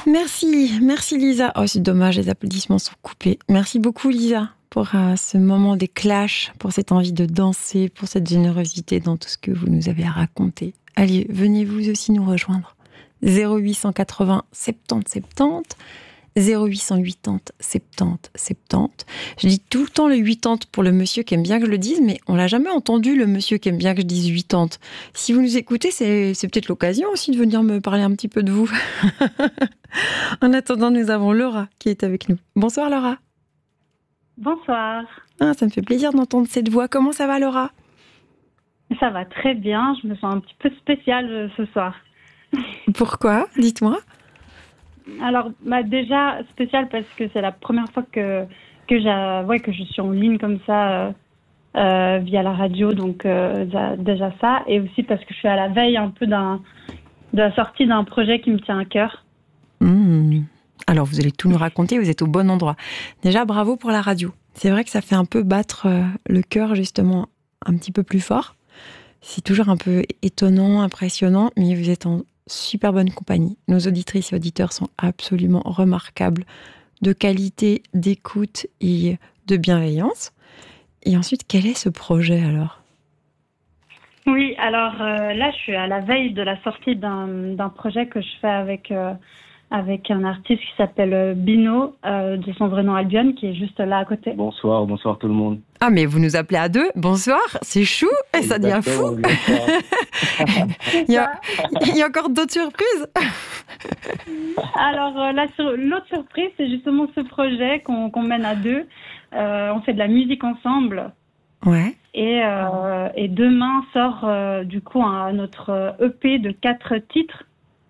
Merci Lisa. Oh, c'est dommage, les applaudissements sont coupés. Merci beaucoup Lisa pour ce moment des clashs, pour cette envie de danser, pour cette générosité dans tout ce que vous nous avez raconté. Allez, venez vous aussi nous rejoindre. 0880 70 70, 0880 70 70. Je dis tout le temps le 80 pour le monsieur qui aime bien que je le dise, mais on l'a jamais entendu, le monsieur qui aime bien que je dise 80. Si vous nous écoutez, c'est peut-être l'occasion aussi de venir me parler un petit peu de vous. En attendant, nous avons Laura qui est avec nous. Bonsoir Laura. Bonsoir. Ah, ça me fait plaisir d'entendre cette voix. Comment ça va Laura ? Ça va très bien, je me sens un petit peu spéciale ce soir. Pourquoi ? Dites-moi. Alors, déjà spéciale parce que c'est la première fois que je suis en ligne comme ça via la radio, donc déjà ça, et aussi parce que je suis à la veille un peu de la sortie d'un projet qui me tient à cœur. Alors, vous allez tout nous raconter, vous êtes au bon endroit. Déjà, bravo pour la radio. C'est vrai que ça fait un peu battre le cœur, justement, un petit peu plus fort. C'est toujours un peu étonnant, impressionnant, mais vous êtes en super bonne compagnie. Nos auditrices et auditeurs sont absolument remarquables, de qualité, d'écoute et de bienveillance. Et ensuite, quel est ce projet alors ? Oui, alors là, je suis à la veille de la sortie d'un projet que je fais avec un artiste qui s'appelle Bino, de son vrai nom Albion, qui est juste là à côté. Bonsoir tout le monde. Ah, mais vous nous appelez à deux. Bonsoir, c'est chou, et ça devient fou. Il y a encore d'autres surprises. Alors, l'autre surprise, c'est justement ce projet qu'on mène à deux. On fait de la musique ensemble. Ouais. Et demain sort du coup notre EP de 4 titres.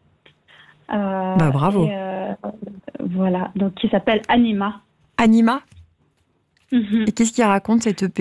Bravo. Voilà, donc qui s'appelle Anima. Anima. Et qu'est-ce qu'il raconte cette EP ?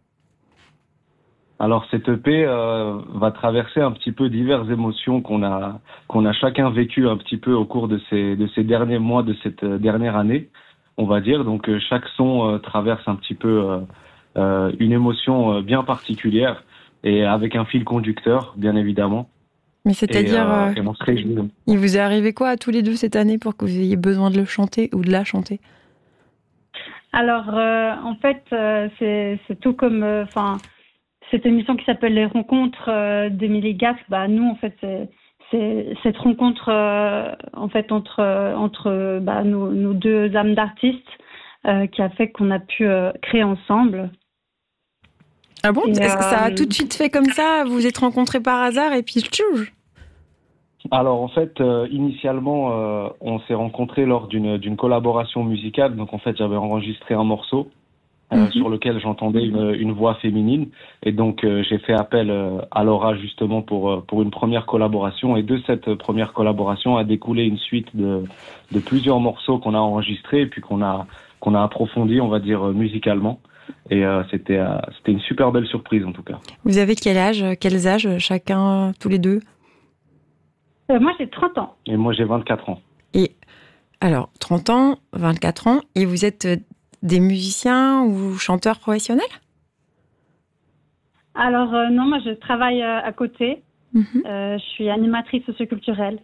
Alors cette EP va traverser un petit peu diverses émotions qu'on a chacun vécues un petit peu au cours de ces derniers mois, de cette dernière année, on va dire. Donc chaque son traverse un petit peu une émotion bien particulière et avec un fil conducteur, bien évidemment. Mais c'est-à-dire, et on se réjouit. Il vous est arrivé quoi à tous les deux cette année pour que vous ayez besoin de le chanter ou de la chanter ? Alors, en fait, c'est tout comme, cette émission qui s'appelle Les Rencontres d'Émilie Gaff. Nous, en fait, c'est cette rencontre, en fait, entre nos deux âmes d'artistes qui a fait qu'on a pu créer ensemble. Ah bon ? Ça a tout de suite fait comme ça ? Vous vous êtes rencontrés par hasard et puis tchouj ? Alors en fait, initialement, on s'est rencontrés lors d'une collaboration musicale. Donc en fait, j'avais enregistré un morceau sur lequel j'entendais une voix féminine. Et donc j'ai fait appel à Laura justement pour une première collaboration. Et de cette première collaboration a découlé une suite de plusieurs morceaux qu'on a enregistrés et puis qu'on a approfondis, on va dire, musicalement. Et c'était une super belle surprise en tout cas. Vous avez quels âges chacun, tous les deux ? Moi, j'ai 30 ans. Et moi, j'ai 24 ans. Et alors, 30 ans, 24 ans, et vous êtes des musiciens ou chanteurs professionnels ? Alors, non, moi, je travaille à côté. Je suis animatrice socioculturelle.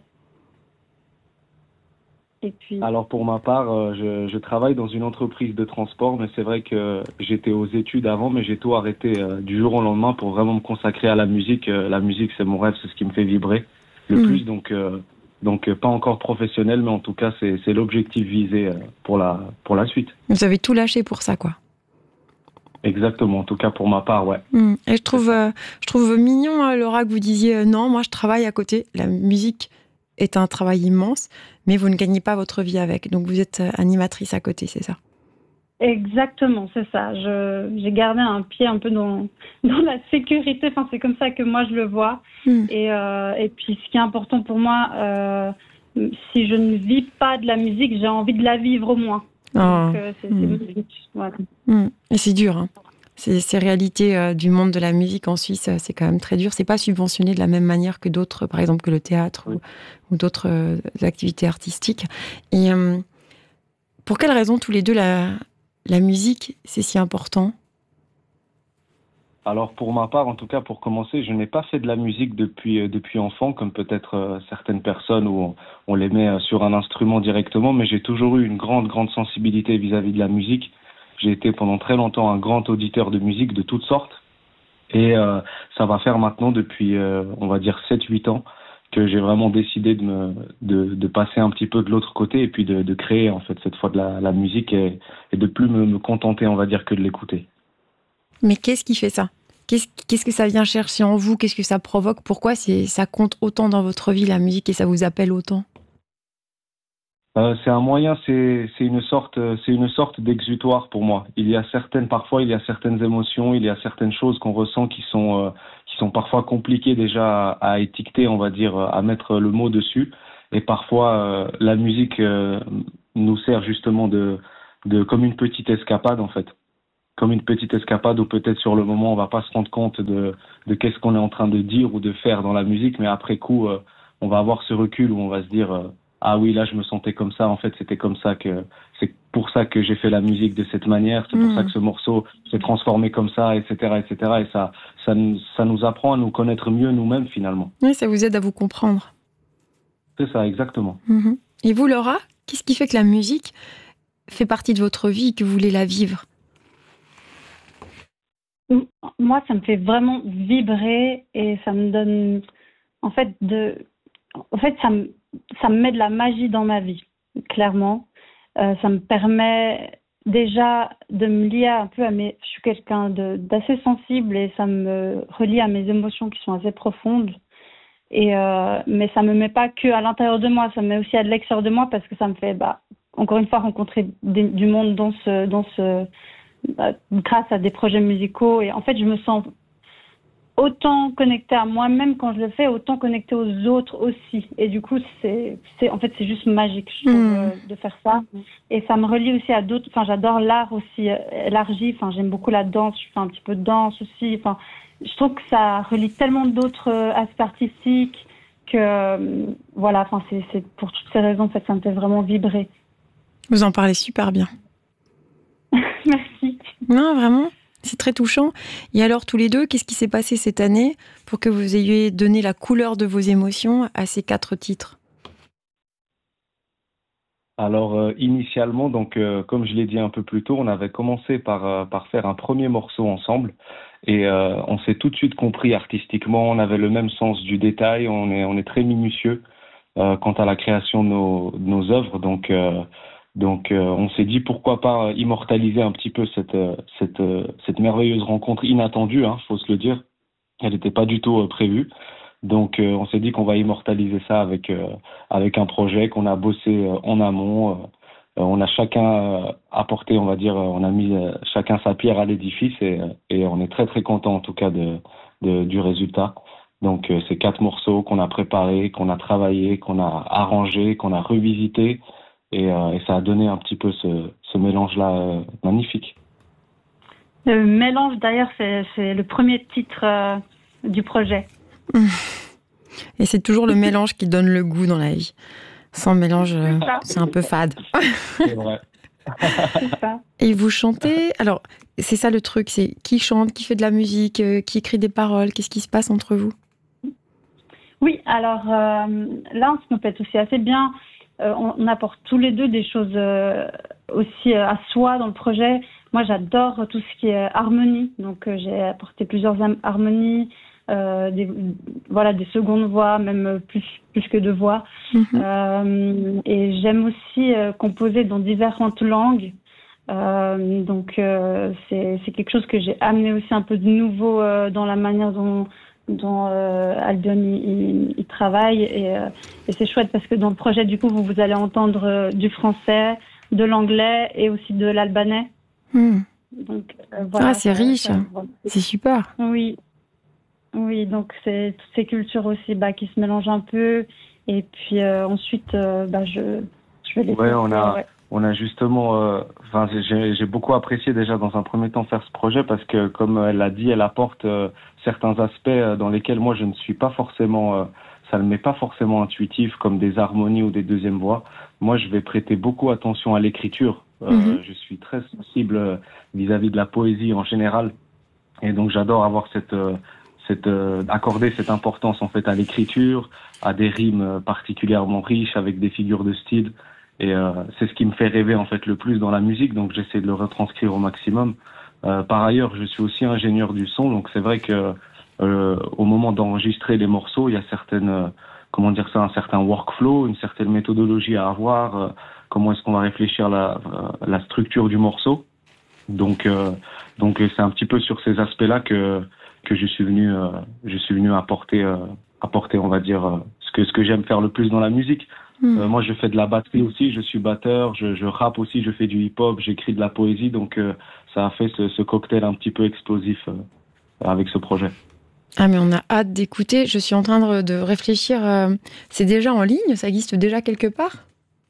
Et puis... Alors, pour ma part, je travaille dans une entreprise de transport, mais c'est vrai que j'étais aux études avant, mais j'ai tout arrêté du jour au lendemain pour vraiment me consacrer à la musique. La musique, c'est mon rêve, c'est ce qui me fait vibrer le plus, donc pas encore professionnel, mais en tout cas c'est l'objectif visé pour la suite. Vous avez tout lâché pour ça, quoi. Exactement, en tout cas pour ma part, ouais. Et je trouve mignon, Laura, que vous disiez non, moi je travaille à côté. La musique est un travail immense, mais vous ne gagnez pas votre vie avec. Donc vous êtes animatrice à côté, c'est ça ? Exactement, c'est ça. J'ai gardé un pied un peu dans la sécurité. Enfin, c'est comme ça que moi je le vois. Et puis, ce qui est important pour moi, si je ne vis pas de la musique, j'ai envie de la vivre au moins. Donc, c'est mon but. Voilà. Et c'est dur, hein. Ces réalités du monde de la musique en Suisse, c'est quand même très dur. C'est pas subventionné de la même manière que d'autres, par exemple que le théâtre ou d'autres activités artistiques. Et pour quelle raison tous les deux la musique, c'est si important ? Alors pour ma part, en tout cas pour commencer, je n'ai pas fait de la musique depuis enfant, comme peut-être certaines personnes où on les met sur un instrument directement, mais j'ai toujours eu une grande sensibilité vis-à-vis de la musique. J'ai été pendant très longtemps un grand auditeur de musique de toutes sortes, et ça va faire maintenant depuis, on va dire 7-8 ans, que j'ai vraiment décidé de passer un petit peu de l'autre côté et puis de créer en fait cette fois de la musique et de plus me contenter, on va dire, que de l'écouter. Mais qu'est-ce qui fait ça? Qu'est-ce que ça vient chercher en vous? Qu'est-ce que ça provoque? Pourquoi ça compte autant dans votre vie, la musique, et ça vous appelle autant? C'est un moyen, c'est une sorte d'exutoire pour moi. Parfois il y a certaines émotions, il y a certaines choses qu'on ressent qui sont parfois compliquées déjà à étiqueter, on va dire, à mettre le mot dessus. Et parfois, la musique nous sert justement comme une petite escapade en fait. Comme une petite escapade où peut-être sur le moment on va pas se rendre compte de qu'est-ce qu'on est en train de dire ou de faire dans la musique, mais après coup on va avoir ce recul où on va se dire ah oui, là je me sentais comme ça, en fait c'est pour ça que j'ai fait la musique de cette manière, c'est pour ça que ce morceau s'est transformé comme ça, etc., etc. Et ça nous apprend à nous connaître mieux nous-mêmes finalement. Oui, ça vous aide à vous comprendre. C'est ça, exactement. Et vous, Laura, qu'est-ce qui fait que la musique fait partie de votre vie et que vous voulez la vivre? Moi, ça me fait vraiment vibrer et ça me donne, ça me met de la magie dans ma vie, clairement. Ça me permet déjà de me lier un peu je suis quelqu'un d'assez sensible et ça me relie à mes émotions qui sont assez profondes. Mais ça me met pas que à l'intérieur de moi, ça me met aussi à l'extérieur de moi parce que ça me fait, encore une fois, rencontrer du monde grâce à des projets musicaux. Et en fait, je me sens autant connectée à moi-même quand je le fais, autant connectée aux autres aussi. Et du coup, en fait, c'est juste magique, je trouve, de faire ça. Et ça me relie aussi à d'autres. Enfin, j'adore l'art aussi élargi. Enfin, j'aime beaucoup la danse. Je fais un petit peu de danse aussi. Enfin, je trouve que ça relie tellement d'autres aspects artistiques que, voilà. Enfin, c'est pour toutes ces raisons, en fait, ça me fait vraiment vibrer. Vous en parlez super bien. Merci. Non, vraiment, c'est très touchant. Et alors, tous les deux, qu'est-ce qui s'est passé cette année pour que vous ayez donné la couleur de vos émotions à ces 4 titres? Alors, initialement, donc, comme je l'ai dit un peu plus tôt, on avait commencé par faire un premier morceau ensemble. Et on s'est tout de suite compris artistiquement, on avait le même sens du détail, on est très minutieux quant à la création de nos œuvres. Donc, on s'est dit pourquoi pas immortaliser un petit peu cette merveilleuse rencontre inattendue, hein, faut se le dire. Elle n'était pas du tout prévue. Donc, on s'est dit qu'on va immortaliser ça avec un projet qu'on a bossé en amont. On a chacun apporté, on va dire, on a mis chacun sa pierre à l'édifice et on est très content en tout cas du résultat. Donc, ces 4 morceaux qu'on a préparés, qu'on a travaillés, qu'on a arrangés, qu'on a revisités. Et ça a donné un petit peu ce mélange-là magnifique. Le mélange, d'ailleurs, c'est le premier titre du projet. Et c'est toujours le mélange qui donne le goût dans la vie. Sans mélange, c'est un peu fade. C'est vrai. C'est ça. Et vous chantez, alors c'est ça le truc, c'est qui chante, qui fait de la musique, qui écrit des paroles, qu'est-ce qui se passe entre vous? Oui, alors là, on se complète aussi assez bien. On apporte tous les deux des choses aussi à soi dans le projet. Moi, j'adore tout ce qui est harmonie, donc j'ai apporté plusieurs harmonies, des secondes voix, même plus que 2 voix. Et j'aime aussi composer dans différentes langues. Donc c'est quelque chose que j'ai amené aussi un peu de nouveau dans la manière dont Albion il travaille et c'est chouette parce que dans le projet du coup vous allez entendre du français, de l'anglais et aussi de l'albanais. Donc voilà. C'est riche, c'est super. Oui, donc c'est toutes ces cultures aussi qui se mélangent un peu et puis ensuite je vais les On a justement, j'ai beaucoup apprécié déjà dans un premier temps faire ce projet parce que, comme elle l'a dit, elle apporte certains aspects dans lesquels moi je ne suis pas forcément, ça ne m'est pas forcément intuitif, comme des harmonies ou des deuxièmes voix. Moi, je vais prêter beaucoup attention à l'écriture. Je suis très sensible vis-à-vis de la poésie en général. Et donc j'adore avoir accorder cette importance en fait à l'écriture, à des rimes particulièrement riches avec des figures de style. Et c'est ce qui me fait rêver en fait le plus dans la musique. Donc j'essaie de le retranscrire au maximum. Par ailleurs, je suis aussi ingénieur du son, donc c'est vrai que au moment d'enregistrer les morceaux, il y a un certain workflow, une certaine méthodologie à avoir. Comment est-ce qu'on va réfléchir la structure du morceau. Donc c'est un petit peu sur ces aspects-là que je suis venu apporter, on va dire, ce que j'aime faire le plus dans la musique. Moi, je fais de la batterie aussi, je suis batteur, je rappe aussi, je fais du hip-hop, j'écris de la poésie, donc ça a fait ce cocktail un petit peu explosif avec ce projet. Ah, mais on a hâte d'écouter. Je suis en train de réfléchir. C'est déjà en ligne? Ça existe déjà quelque part?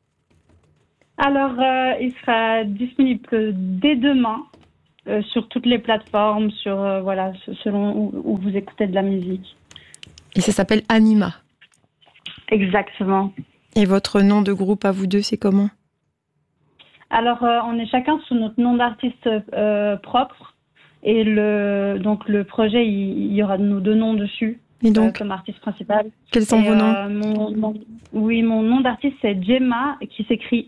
Alors, il sera disponible dès demain sur toutes les plateformes, selon où vous écoutez de la musique. Et ça s'appelle Anima. Exactement. Et votre nom de groupe à vous deux, c'est comment? Alors, on est chacun sous notre nom d'artiste propre. Et le projet, il y aura nos deux noms dessus. Et donc, comme artiste principal. Quels sont vos noms? Mon nom d'artiste, c'est Gemma, qui s'écrit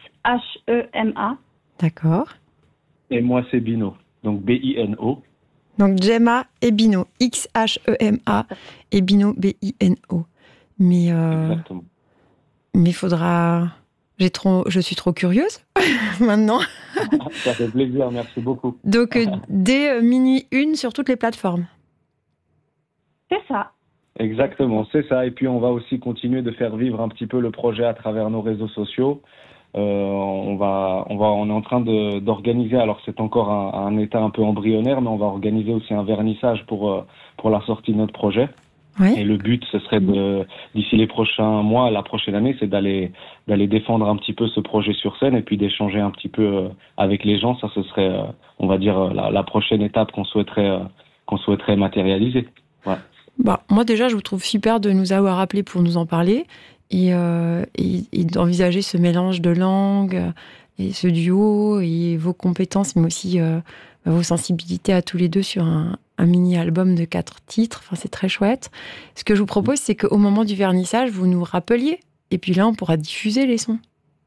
Xhema. D'accord. Et moi, c'est Bino, donc Bino. Donc Gemma et Bino, Xhema et Bino, Bino. Exactement. Mais il faudra... Je suis trop curieuse maintenant. Ça fait plaisir, merci beaucoup. Donc dès minuit 1 sur toutes les plateformes. C'est ça. Exactement, c'est ça. Et puis on va aussi continuer de faire vivre un petit peu le projet à travers nos réseaux sociaux. On est en train d'organiser. Alors c'est encore un état un peu embryonnaire, mais on va organiser aussi un vernissage pour la sortie de notre projet. Ouais. Et le but, ce serait d'ici les prochains mois, la prochaine année, c'est d'aller défendre un petit peu ce projet sur scène et puis d'échanger un petit peu avec les gens. Ça, ce serait, on va dire, la prochaine étape qu'on souhaiterait matérialiser. Ouais. Bah, moi déjà, je vous trouve super de nous avoir appelés pour nous en parler et d'envisager ce mélange de langues et ce duo et vos compétences, mais aussi vos sensibilités à tous les deux sur un mini-album de 4 titres. Enfin, c'est très chouette. Ce que je vous propose, c'est qu'au moment du vernissage, vous nous rappeliez. Et puis là, on pourra diffuser les sons.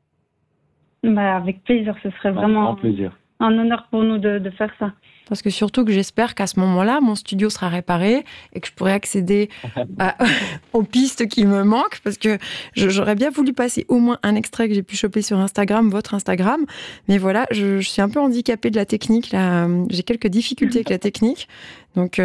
Bah, avec plaisir. Ce serait vraiment un honneur pour nous de faire ça. Parce que surtout que j'espère qu'à ce moment-là, mon studio sera réparé et que je pourrai accéder aux pistes qui me manquent. Parce que j'aurais bien voulu passer au moins un extrait que j'ai pu choper sur Instagram, votre Instagram. Mais voilà, je suis un peu handicapée de la technique. Là. J'ai quelques difficultés avec la technique. Donc,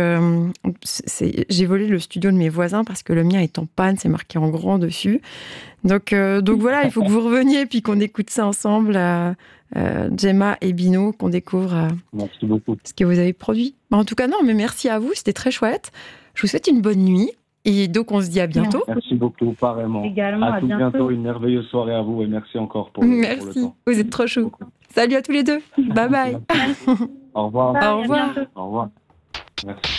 j'ai volé le studio de mes voisins parce que le mien est en panne. C'est marqué en grand dessus. Donc voilà, il faut que vous reveniez et puis qu'on écoute ça ensemble. Gemma et Bino, qu'on découvre merci beaucoup. Ce que vous avez produit. En tout cas, non, mais merci à vous, c'était très chouette. Je vous souhaite une bonne nuit et donc on se dit à bientôt. Merci beaucoup, pareillement. Également, à tout bientôt. Une merveilleuse soirée à vous et merci encore pour le temps. Vous êtes trop chou. Salut à tous les deux. Bye bye. Au revoir. Au revoir. Au revoir. Merci.